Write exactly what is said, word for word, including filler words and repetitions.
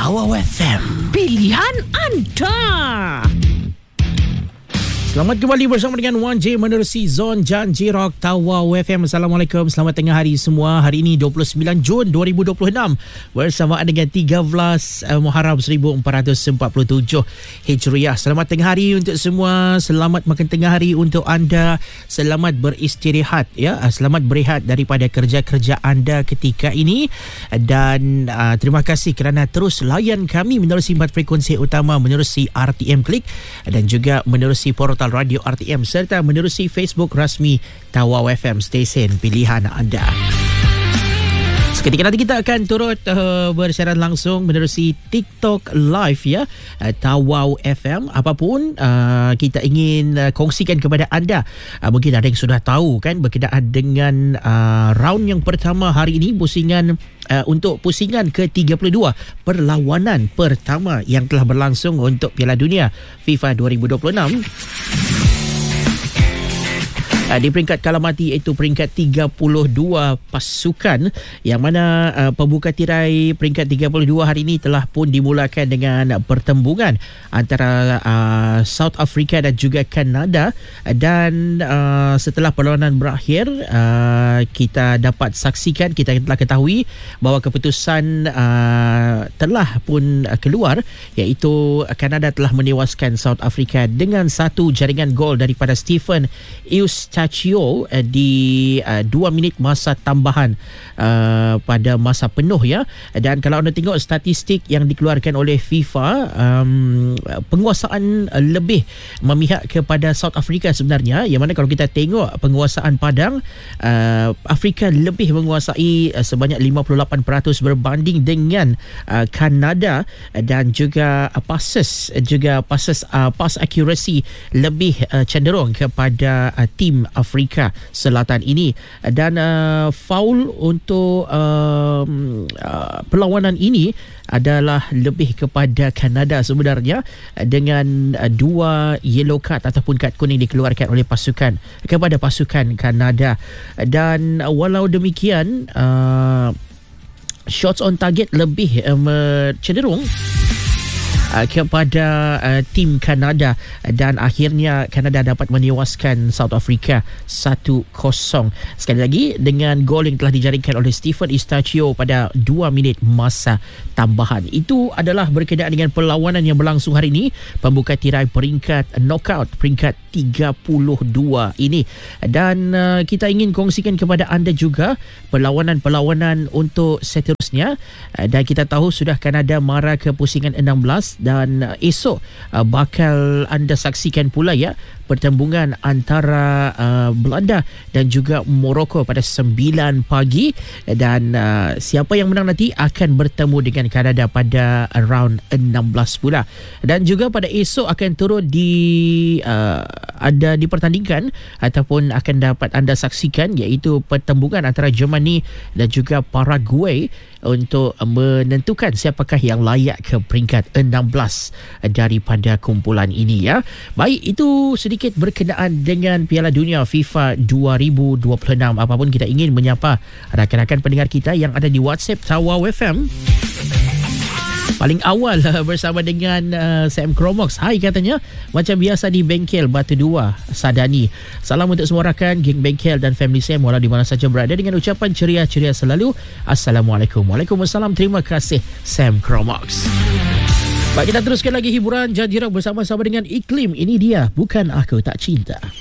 Tawau F M, pilihan anda. Selamat kembali bersama dengan Wan J menerusi Zon Janji Rock Tawau F M. Assalamualaikum, selamat tengah hari semua. Hari ini dua puluh sembilan Jun dua ribu dua puluh enam bersamaan dengan tiga belas Muharram seribu empat ratus empat puluh tujuh Hijriah. Selamat tengah hari untuk semua. Selamat makan tengah hari untuk anda. Selamat beristirahat ya. Selamat berehat daripada kerja-kerja anda ketika ini. Dan uh, terima kasih kerana terus layan kami menerusi empat frekuensi utama, menerusi R T M Klik dan juga menerusi portal Radio R T M serta menerusi Facebook rasmi Tawau F M, stesen pilihan anda. Seketika nanti kita akan turut uh, bersiaran langsung menerusi TikTok Live ya, uh, Tawau F M. Apapun uh, kita ingin uh, kongsikan kepada anda, uh, mungkin ada yang sudah tahu kan berkenaan dengan uh, round yang pertama hari ini, pusingan uh, untuk pusingan ke tiga puluh dua perlawanan pertama yang telah berlangsung untuk Piala Dunia FIFA dua ribu dua puluh enam. Di peringkat kalah mati iaitu peringkat tiga puluh dua pasukan, yang mana uh, pembuka tirai peringkat tiga puluh dua hari ini telah pun dimulakan dengan pertembungan antara uh, South Africa dan juga Kanada. Dan uh, setelah perlawanan berakhir, uh, kita dapat saksikan, kita telah ketahui bahawa keputusan uh, telah pun keluar, iaitu Kanada telah menewaskan South Africa dengan satu jaringan gol daripada Stephen Eustachio di uh, dua minit masa tambahan uh, pada masa penuh ya. Dan kalau anda tengok statistik yang dikeluarkan oleh FIFA, um, penguasaan lebih memihak kepada South Africa sebenarnya, yang mana kalau kita tengok penguasaan padang, uh, Afrika lebih menguasai uh, sebanyak lima puluh lapan peratus berbanding dengan uh, Kanada, dan juga uh, passes juga passes uh, pass accuracy lebih uh, cenderung kepada uh, tim Afrika Selatan ini. Dan uh, faul untuk uh, uh, perlawanan ini adalah lebih kepada Kanada sebenarnya, dengan uh, dua yellow card ataupun kad kuning dikeluarkan oleh pasukan kepada pasukan Kanada. Dan uh, walau demikian, uh, shots on target lebih uh, cenderung Uh, kepada uh, tim Kanada, dan akhirnya Kanada dapat menewaskan South Africa satu kosong. Sekali lagi dengan gol yang telah dijaringkan oleh Stephen Eustachio pada dua minit masa tambahan. Itu adalah berkenaan dengan perlawanan yang berlangsung hari ini, pembuka tirai peringkat knockout peringkat tiga puluh dua ini. Dan uh, kita ingin kongsikan kepada anda juga perlawanan-perlawanan untuk seterusnya. Uh, dan kita tahu sudah Kanada mara ke pusingan enam belas, dan uh, esok uh, bakal anda saksikan pula ya pertembungan antara uh, Belanda dan juga Morocco pada sembilan pagi. Dan uh, siapa yang menang nanti akan bertemu dengan Kanada pada round enam belas pula. Dan juga pada esok akan turut di uh, ada dipertandingkan ataupun akan dapat anda saksikan, iaitu pertembungan antara Germany dan juga Paraguay untuk menentukan siapakah yang layak ke peringkat enam belas daripada kumpulan ini ya. Baik, itu sedikit berkenaan dengan Piala Dunia FIFA dua ribu dua puluh enam. Apapun kita ingin menyapa rakan-rakan pendengar kita yang ada di WhatsApp Tawau F M. Paling awal bersama dengan uh, Sam Cromox. Hai katanya, macam biasa di bengkel Batu Dua Sadani. Salam untuk semua rakan, geng bengkel dan family Sam walau di mana saja berada, dengan ucapan ceria-ceria selalu. Assalamualaikum. Waalaikumsalam. Terima kasih Sam Cromox. Baik, kita teruskan lagi hiburan Janji Rock bersama-sama dengan Iklim. Ini dia Bukan Aku Tak Cinta.